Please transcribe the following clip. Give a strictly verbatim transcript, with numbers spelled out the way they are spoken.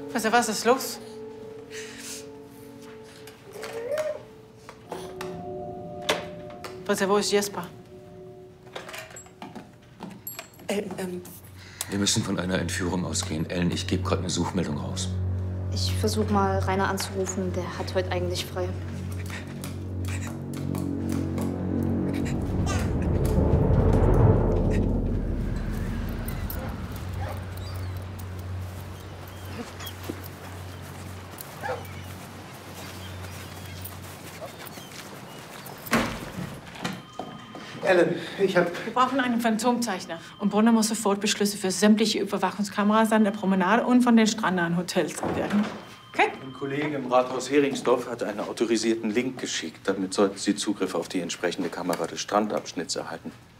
Was, was ist los? Was, wo ist Jesper? Äh, ähm. Wir müssen von einer Entführung ausgehen. Ellen, ich gebe gerade eine Suchmeldung raus. Ich versuche mal Rainer anzurufen. Der hat heute eigentlich frei. Ellen, ich hab... Wir brauchen einen Phantomzeichner. Und Brunner muss sofort Beschlüsse für sämtliche Überwachungskameras an der Promenade und von den strandnahen Hotels werden. Okay? Ein Kollege im Rathaus Heringsdorf hat einen autorisierten Link geschickt. Damit sollten Sie Zugriff auf die entsprechende Kamera des Strandabschnitts erhalten.